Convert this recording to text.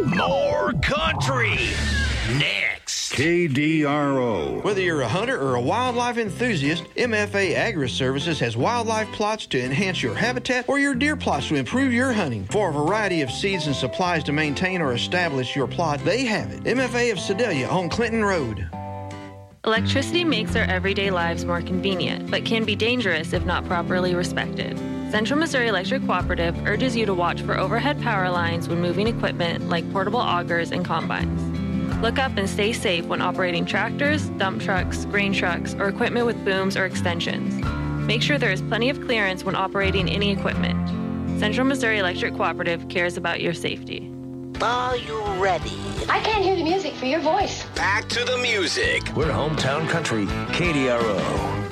More country. Next. KDRO. Whether you're a hunter or a wildlife enthusiast, MFA Agri-Services has wildlife plots to enhance your habitat or your deer plots to improve your hunting. For a variety of seeds and supplies to maintain or establish your plot, they have it. MFA of Sedalia on Clinton Road. Electricity makes our everyday lives more convenient, but can be dangerous if not properly respected. Central Missouri Electric Cooperative urges you to watch for overhead power lines when moving equipment like portable augers and combines. Look up and stay safe when operating tractors, dump trucks, grain trucks, or equipment with booms or extensions. Make sure there is plenty of clearance when operating any equipment. Central Missouri Electric Cooperative cares about your safety. Are you ready? I can't hear the music for your voice. Back to the music. We're hometown country, KDRO.